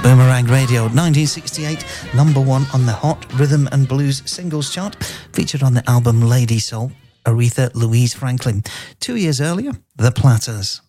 Boomerang Radio, 1968, number one on the Hot Rhythm and Blues singles chart, featured on the album Lady Soul, Aretha Louise Franklin. 2 years earlier, The Platters.